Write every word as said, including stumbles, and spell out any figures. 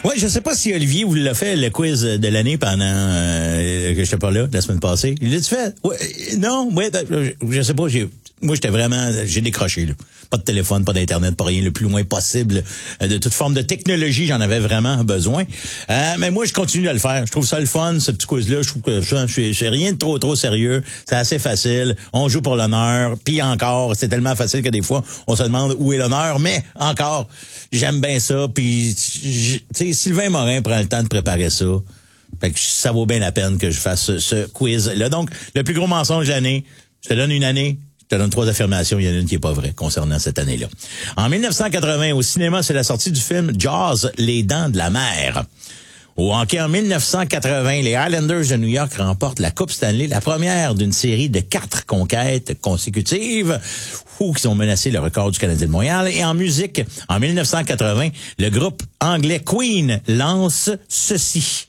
Ouais, je sais pas si Olivier vous l'a fait, le quiz de l'année pendant euh, que j'étais pas là, la semaine passée. Il l'a-tu fait? Ouais, non, ouais, je sais pas, j'ai... Moi, j'étais vraiment... J'ai décroché, là. Pas de téléphone, pas d'Internet, pas rien, le plus loin possible de toute forme de technologie. J'en avais vraiment besoin. Euh, mais moi, je continue à le faire. Je trouve ça le fun, ce petit quiz-là. Je trouve que je suis, je suis rien de trop, trop sérieux. C'est assez facile. On joue pour l'honneur. Puis encore, c'est tellement facile que des fois, on se demande où est l'honneur. Mais encore, j'aime bien ça. Puis, tu sais, Sylvain Morin prend le temps de préparer ça. Fait que ça vaut bien la peine que je fasse ce, ce quiz-là. Donc, le plus gros mensonge de l'année, je te donne une année. Je te donne trois affirmations, il y en a une qui est pas vraie concernant cette année-là. En mille neuf cent quatre-vingts, au cinéma, c'est la sortie du film Jaws, les dents de la mer. Au hockey, en mille neuf cent quatre-vingts, les Islanders de New York remportent la Coupe Stanley, la première d'une série de quatre conquêtes consécutives, ou qui ont menacé le record du Canadien de Montréal. Et en musique, en mille neuf cent quatre-vingts, le groupe anglais Queen lance ceci.